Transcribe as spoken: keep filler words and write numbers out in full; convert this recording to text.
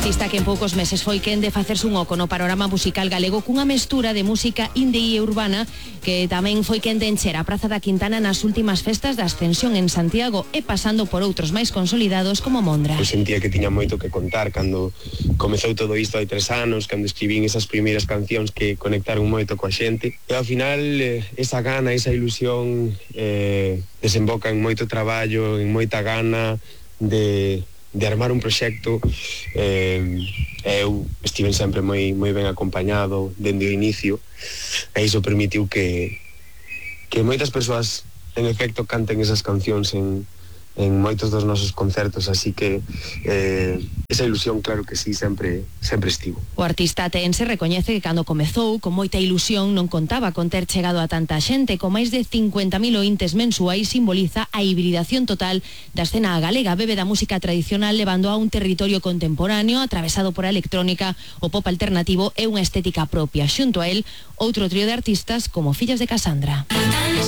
artista que en poucos meses foi quen de facerse un oco no panorama musical galego cunha mestura de música indie e urbana, que tamén foi quen de encher a Praza da Quintana nas últimas festas da Ascensión en Santiago e pasando por outros máis consolidados como Mondra. Eu sentía que tiña moito que contar cando comezou todo isto hai tres anos, cando escribín esas primeiras cancións que conectaron moito coa xente, e ao final eh, esa gana, esa ilusión eh, desemboca en moito traballo, en moita gana de de armar un proxecto. eh, eu estive sempre moi moi ben acompañado dende o inicio, e iso permitiu que que moitas persoas en efecto canten esas cancións en en moitos dos nosos concertos, así que eh, esa ilusión, claro que sí, sempre sempre estivo. O artista ateense recoñece que cando comezou con moita ilusión non contaba con ter chegado a tanta xente, con máis de cincuenta mil ointes mensuais simboliza a hibridación total da escena galega, bebe da música tradicional levando a un territorio contemporáneo atravesado por a electrónica, o pop alternativo e unha estética propia. Xunto a él, outro trío de artistas como Fillas de Casandra.